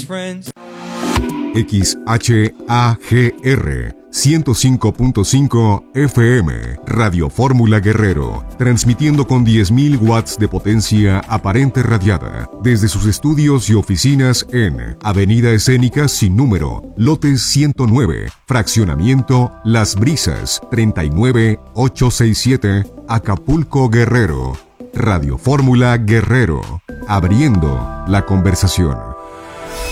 best friends. XHAGR 105.5 FM, Radio Fórmula Guerrero, transmitiendo con 10.000 watts de potencia aparente radiada, desde sus estudios y oficinas en Avenida Escénica sin número, lote 109, fraccionamiento Las Brisas, 39867, Acapulco, Guerrero. Radio Fórmula Guerrero, abriendo la conversación.